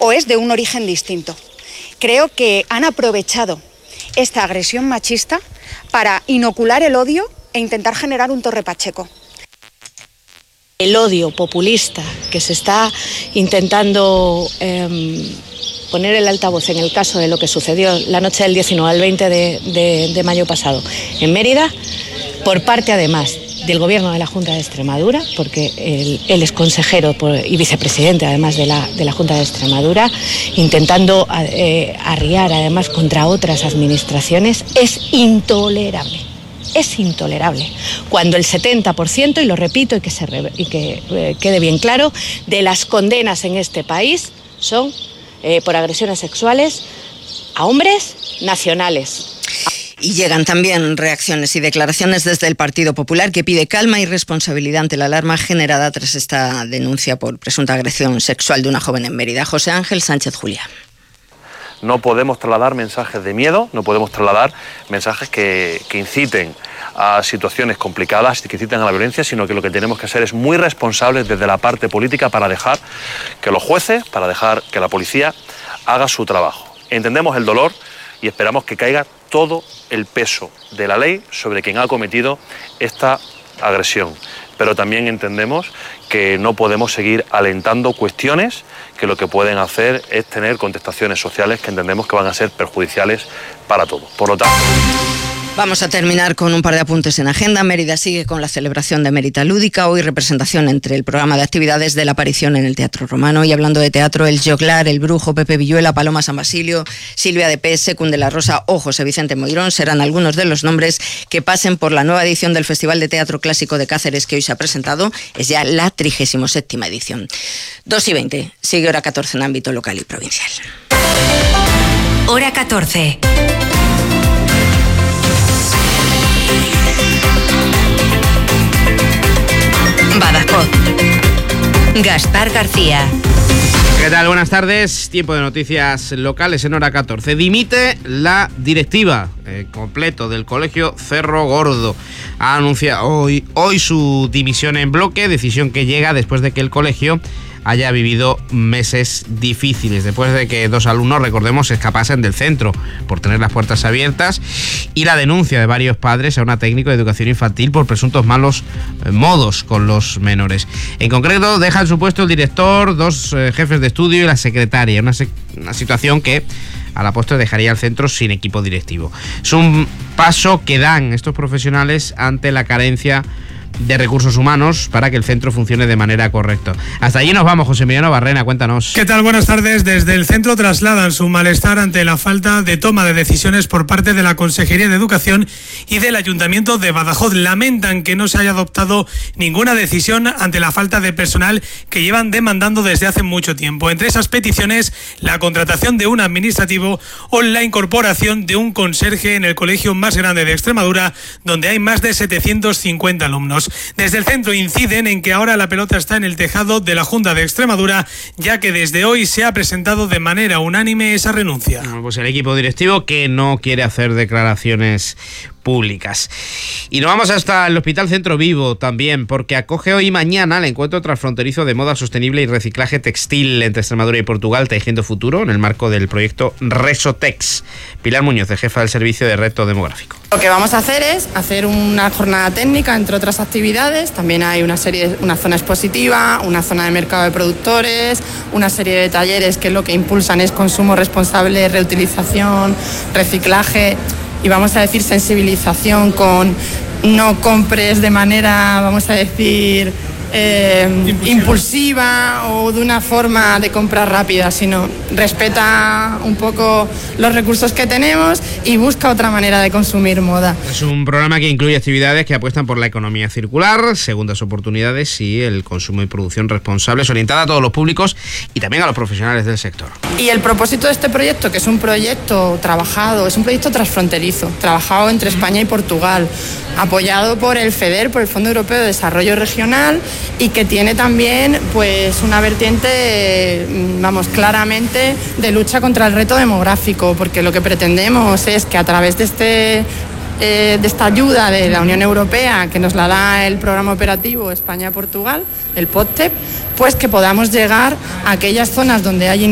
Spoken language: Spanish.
o es de un origen distinto. Creo que han aprovechado esta agresión machista para inocular el odio e intentar generar un Torre Pacheco. El odio populista que se está intentando poner el altavoz en el caso de lo que sucedió la noche del 19 al 20 de mayo pasado en Mérida, por parte además del Gobierno de la Junta de Extremadura, porque él es consejero y vicepresidente además de la Junta de Extremadura, intentando arriar además contra otras administraciones, es intolerable. Es intolerable cuando el 70%, y lo repito y que quede bien claro, de las condenas en este país son por agresiones sexuales a hombres nacionales. Y llegan también reacciones y declaraciones desde el Partido Popular, que pide calma y responsabilidad ante la alarma generada tras esta denuncia por presunta agresión sexual de una joven en Mérida. José Ángel Sánchez Juliá. No podemos trasladar mensajes de miedo, no podemos trasladar mensajes que inciten a situaciones complicadas y que inciten a la violencia, sino que lo que tenemos que ser es muy responsables desde la parte política para dejar que los jueces, para dejar que la policía haga su trabajo. Entendemos el dolor y esperamos que caiga todo el peso de la ley sobre quien ha cometido esta agresión. Pero también entendemos que no podemos seguir alentando cuestiones que lo que pueden hacer es tener contestaciones sociales que entendemos que van a ser perjudiciales para todos. Por lo tanto... Vamos a terminar con un par de apuntes en agenda. Mérida sigue con la celebración de Mérida Lúdica. Hoy representación entre el programa de actividades de la aparición en el Teatro Romano. Y hablando de teatro, El Joglar, El Brujo, Pepe Villuela, Paloma San Basilio, Silvia de PS, Cunde la Rosa o José Vicente Moirón serán algunos de los nombres que pasen por la nueva edición del Festival de Teatro Clásico de Cáceres que hoy se ha presentado. Es ya la 37ª edición. 2:20. Sigue Hora 14 en ámbito local y provincial. Hora 14. Badajoz. Gaspar García. ¿Qué tal? Buenas tardes. Tiempo de noticias locales en Hora 14. Dimite la directiva completo del Colegio Cerro Gordo. Ha anunciado hoy su dimisión en bloque, decisión que llega después de que el colegio haya vivido meses difíciles, después de que 2 alumnos, recordemos, se escapasen del centro por tener las puertas abiertas, y la denuncia de varios padres a una técnico de educación infantil por presuntos malos modos con los menores. En concreto, dejan su puesto el director, 2 jefes de estudio y la secretaria, una situación que a la postre dejaría al centro sin equipo directivo. Es un paso que dan estos profesionales ante la carencia de recursos humanos para que el centro funcione de manera correcta. Hasta allí nos vamos, José Emiliano Barrena, cuéntanos. ¿Qué tal? Buenas tardes. Desde el centro trasladan su malestar ante la falta de toma de decisiones por parte de la Consejería de Educación y del Ayuntamiento de Badajoz. Lamentan que no se haya adoptado ninguna decisión ante la falta de personal que llevan demandando desde hace mucho tiempo. Entre esas peticiones, la contratación de un administrativo o la incorporación de un conserje en el colegio más grande de Extremadura, donde hay más de 750 alumnos. Desde el centro inciden en que ahora la pelota está en el tejado de la Junta de Extremadura, ya que desde hoy se ha presentado de manera unánime esa renuncia. Pues el equipo directivo que no quiere hacer declaraciones públicas. Y nos vamos hasta el Hospital Centro Vivo también, porque acoge hoy y mañana el encuentro transfronterizo de moda sostenible y reciclaje textil entre Extremadura y Portugal, Tejiendo Futuro, en el marco del proyecto Resotex. Pilar Muñoz, jefa del Servicio de Reto Demográfico. Lo que vamos a hacer es hacer una jornada técnica, entre otras actividades. También hay una zona expositiva, una zona de mercado de productores, una serie de talleres que lo que impulsan es consumo responsable, reutilización, reciclaje y vamos a decir sensibilización con no compres de manera, vamos a decir, impulsiva o de una forma de compra rápida, sino respeta un poco los recursos que tenemos y busca otra manera de consumir moda. Es un programa que incluye actividades que apuestan por la economía circular, segundas oportunidades y el consumo y producción responsables, orientada a todos los públicos y también a los profesionales del sector. Y el propósito de este proyecto, que es un proyecto trabajado, es un proyecto transfronterizo, trabajado entre España y Portugal, apoyado por el FEDER, por el Fondo Europeo de Desarrollo Regional, y que tiene también pues una vertiente, claramente de lucha contra el reto demográfico, porque lo que pretendemos es que a través de esta ayuda de la Unión Europea, que nos la da el programa operativo España-Portugal, el PODTEP, pues que podamos llegar a aquellas zonas donde hay